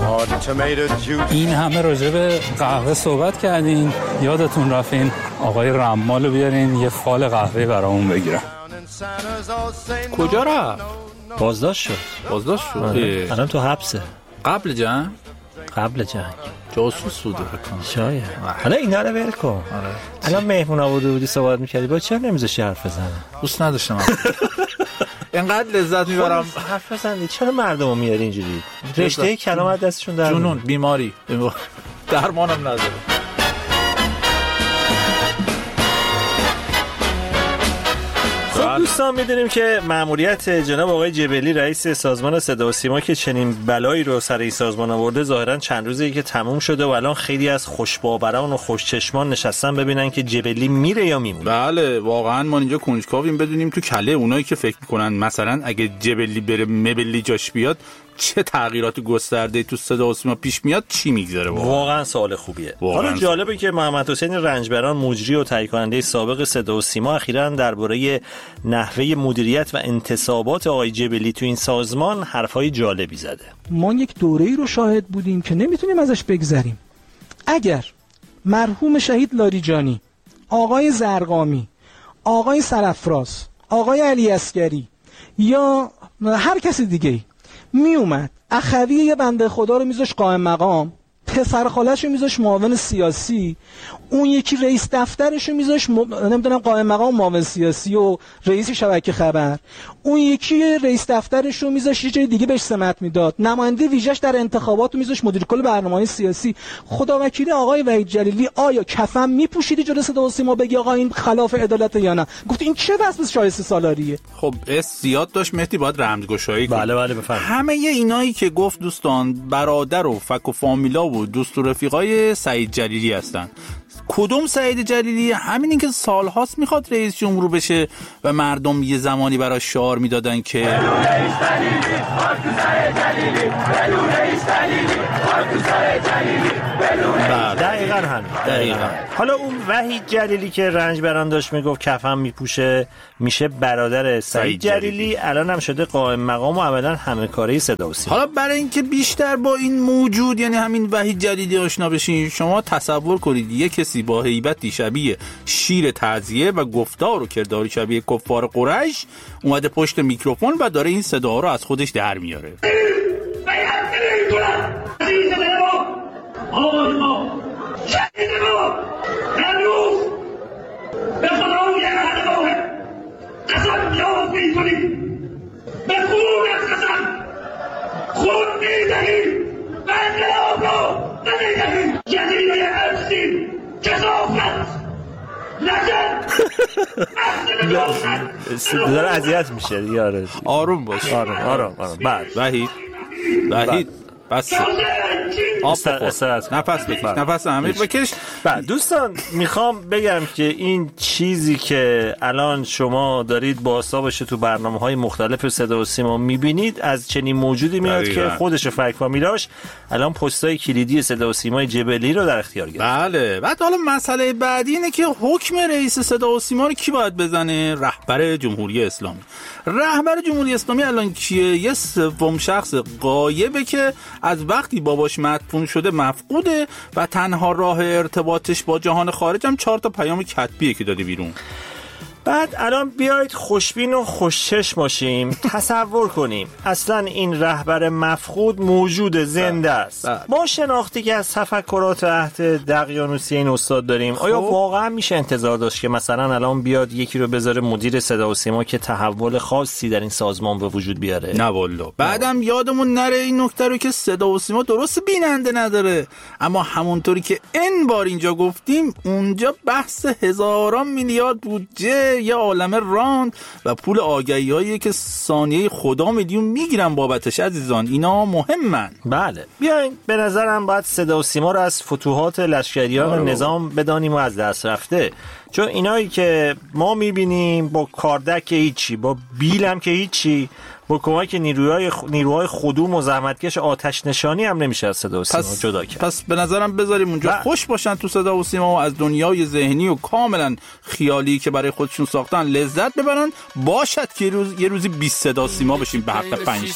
این همه راجع به قهوه صحبت کردین، یادتون رفتین آقای رمالو بیارین یه فال قهوه برامون بگیرن. کجا رفت؟ بازداشت شد. الان تو حبسه. قبل جنگ جاسوس بوده بکنم شاید. حالا اینا رو ول کن. الان مهمون آورده بودی صحبت میکردی، با چرا نمیذاشی حرف بزنه؟ دوست نداشتم اینقدر لذت میبرم حرف بزنی. چرا مردمو میاری اینجوری؟ رشته کلام از دستشون در جنون، بیماری، درمانم نداره. دوستان میدونیم که مأموریت جناب آقای جبلی رئیس سازمان صدا و سیما که چنین بلایی رو سر این سازمان آورده ظاهرا چند روزی که تموم شده و الان خیلی از خوشباوران و خوشچشمان نشستن ببینن که جبلی میره یا میمونه. بله واقعا ما اینجا کنجکاویم بدونیم تو کله اونایی که فکر میکنن مثلا اگه جبلی بره مبلی جاش بیاد چه تغییرات گسترده تو صدا و سیما پیش میاد، چی میگذره. واقعا سوال خوبیه. حالا جالبه که محمد حسین رنجبران مجری و تهیه کننده سابق صدا و سیما اخیراً درباره نحوه مدیریت و انتصابات آقای جبلی تو این سازمان حرفای جالبی زده. ما یک دوره‌ای رو شاهد بودیم که نمیتونیم ازش بگذریم. اگر مرحوم شهید لاریجانی، آقای زرقامی، آقای سرافراز، آقای علی عسگری یا هر کسی دیگه‌ای می اومد اخوی یه بنده خدا رو میذاش قائم مقام، پسر خالش رو میذاش معاون سیاسی، اون یکی رئیس دفترش رو میذاش نمیدونم قائم مقام معاون سیاسی و رئیس شبکه خبر، اون یکی رئیس دفترش رو میذاش یه جای دیگه بهش سمت میداد، نماینده ویژش در انتخابات رو میذاش مدیر کل برنامه‌های سیاسی. خداوکیلی آقای وحید جلیلی آیا کفن میپوشیدی جلوی صدا و سیما بگی آقا این خلاف عدالت یا نه؟ گفت این چه وصف شایسته سالاریه. خب زیاد داشت مهدی، باید رمزگشایی کنه. بله بفرمایید. همه اینایی که گفت دوستان برادر و فک و فامیلا و دوست و رفیقای سعید جلیلی هستن. کدوم سعید جلیلی؟ همینی که سالهاست میخواد رئیس جمهور بشه و مردم یه زمانی براش شعار میدادن که دقیقاً. حالا اون وحید جلیلی که رنجبران داشت میگفت کفن میپوشه میشه برادر سعید جلیلی، الان هم شده قائم مقام و عملاً همه کاره صدا و سیما. حالا برای اینکه بیشتر با این موجود یعنی همین وحید جلیلی آشنا بشین، شما تصور کنید یه کسی با هیبتی شبیه شیر تعزیه و گفتار و کرداری شبیه کفار قریش اومده پشت میکروفون و داره این صدا رو از خودش در میاره. داره اذیت میشه یاره. آروم باش. آروم. بعد وحید بس نفس بکش. نفس عمیق بکش. دوستان میخوام بگم که این چیزی که الان شما دارید باسا باشه تو برنامه‌های مختلف صدا و سیما میبینید از چنین موجودی میاد که خودش و فک فامیلاش الان پستای کلیدی صدا و سیمای جبلی رو در اختیار گرفت. بله. بعد حالا مسئله بعدی اینه که حکم رئیس صدا و سیما رو کی باید بزنه؟ رهبر جمهوری اسلامی. رهبر جمهوری اسلامی الان کیه؟ یه سوم شخص غایبه که از وقتی باباش مدفون شده مفقوده و تنها راه ارتباطش با جهان خارج هم 4 تا پیام کتبیه که داده بیرون. بعد الان بیایید خوشبین و خوشچشم باشیم. تصور کنیم اصلا این رهبر مفقود موجود زنده است. ما شناختی که از تفکرات عهد دقیانوسی این استاد داریم، آیا واقعا میشه انتظار داشت که مثلا الان بیاد یکی رو بذاره مدیر صدا و سیما که تحول خاصی در این سازمان به وجود بیاره؟ نه والله. بعدم یادمون نره این نکته رو که صدا و سیما درست بیننده نداره، اما همونطوری که این بار اینجا گفتیم اونجا بحث هزاران میلیارد بودجه یه عالمه راند و پول آگهی‌هایی که ثانیه خدا میلیون میگیرن بابتش. عزیزان اینا مهمن. بله بیاین به نظرم باید صدا و سیما رو از فتوحات لشکریان نظام بدانیم و از دست رفته، چون اینایی که ما میبینیم با کاردک که هیچی، با بیل هم که هیچی، با کمک نیروهای خدوم و زحمتکش آتش نشانی هم نمیشه از صدا و سیما جدا کرد. پس به نظرم بذاریم اونجا خوش باشن تو صدا و سیما و از دنیای ذهنی و کاملا خیالی که برای خودشون ساختن لذت ببرن. باشد که یه روزی 20 صدا سیما بشیم به حق 5